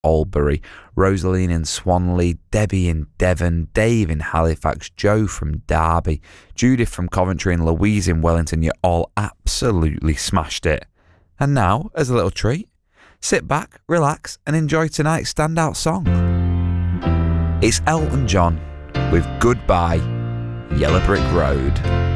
Albury, Rosaline in Swanley, Debbie in Devon, Dave in Halifax, Joe from Derby, Judith from Coventry and Louise in Wellington. You all absolutely smashed it. And now, as a little treat, sit back, relax and enjoy tonight's standout song. It's Elton John with Goodbye, Yellow Brick Road.